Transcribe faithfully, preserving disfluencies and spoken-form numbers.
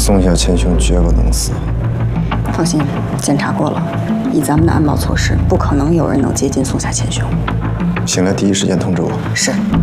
松下千雄绝不能死。 放心，检查过了，以咱们的安保措施，不可能有人能接近松下千雄。 醒来第一时间通知我。 是。